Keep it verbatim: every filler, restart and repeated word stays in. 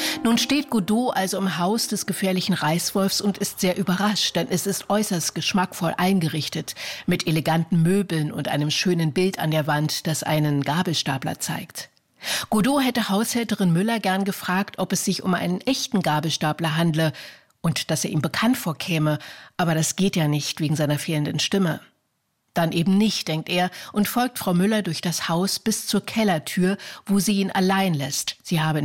Nun steht Godot also im Haus des gefährlichen Reißwolfs und ist sehr überrascht, denn es ist äußerst geschmackvoll eingerichtet, mit eleganten Möbeln und einem schönen Bild an der Wand, das einen Gabelstapler zeigt. Godot hätte Haushälterin Müller gern gefragt, ob es sich um einen echten Gabelstapler handle und dass er ihm bekannt vorkäme, aber das geht ja nicht wegen seiner fehlenden Stimme. Dann eben nicht, denkt er, und folgt Frau Müller durch das Haus bis zur Kellertür, wo sie ihn allein lässt. Sie habe